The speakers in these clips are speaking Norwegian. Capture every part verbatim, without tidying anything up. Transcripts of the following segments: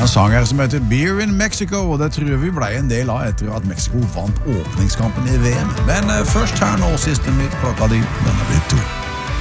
en sang her som heter Beer in Mexico, og det tror vi ble en del av etter at Mexico vant åpningskampen i V M. Men uh, først her nå, siste nytt klokka di, den er blitt to.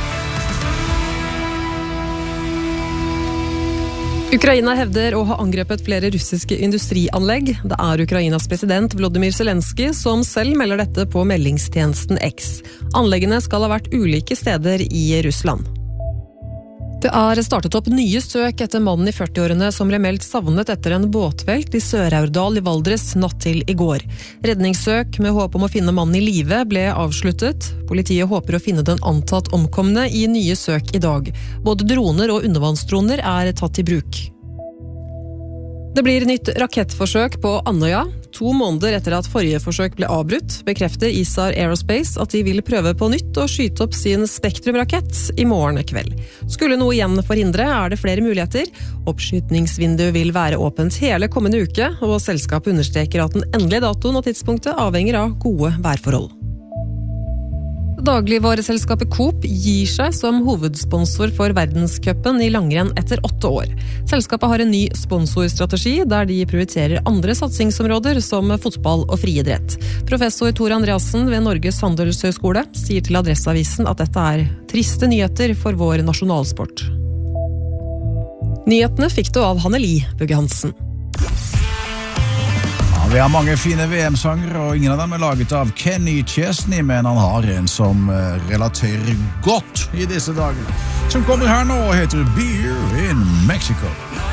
Ukraina hevder å ha angrepet flere russiske industrianlegg. Det er Ukrainas president Volodymyr Zelensky som selv melder dette på meldingstjenesten X. Anleggene skal ha vært ulike steder i Russland. Det er startet opp nye søk etter mannen i førtiårene som ble meldt savnet etter en båtvelt i Sør-Aurdal i Valdres natt til i går. Redningssøk med håp om å finne mannen i live ble avsluttet. Politiet håper å finne den antatt omkomne i nye søk i dag. Både droner og undervannsdroner er tatt i bruk. Det blir nytt rakettforsøk på Andøya. To måneder etter at forrige forsøk ble avbrutt, bekrefter Isar Aerospace at de vil prøve på nytt å skyte opp sin Spektrum-rakett i morgen kveld. Skulle noe igjen forhindre, er det flere muligheter. Oppskytningsvinduet vil være åpent hele kommende uke, og selskapet understreker at den endelige datoen og tidspunktet avhenger av gode værforhold. Dagligvareselskapet Coop gir seg som hovedsponsor for verdenscupen i langrenn etter åtte år. Selskapet har en ny sponsorstrategi der de prioriterer andre satsingsområder som fotball og friidrett. Professor Tor Andreassen ved Norges Handelshøyskole sier til Adresseavisen at dette er triste nyheter for vår nasjonalsport. Nyhetene fikk du av Hanneli Bugge Hansen. Vi har mange fine V M-sanger, og ingen av dem er laget av Kenny Chesney, men han har en som relaterer godt i disse dager. Som kommer her nå og heter Beer in Mexico.